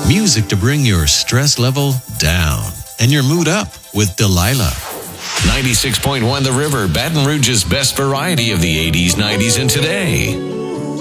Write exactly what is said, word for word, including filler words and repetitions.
Music to bring your stress level down and your mood up with Delilah. ninety-six point one The River, Baton Rouge's best variety of the eighties, nineties, and today.